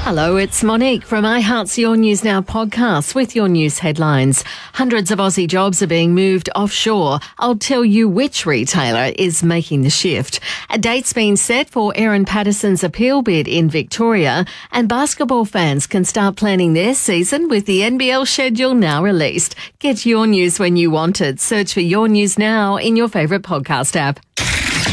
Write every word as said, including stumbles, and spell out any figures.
Hello, it's Monique from iHeart's Your News Now podcast with your news headlines. Hundreds of Aussie jobs are being moved offshore. I'll tell you which retailer is making the shift. A date's been set for Aaron Patterson's appeal bid in Victoria, and basketball fans can start planning their season with the N B L schedule now released. Get your news when you want it. Search for Your News Now in your favourite podcast app.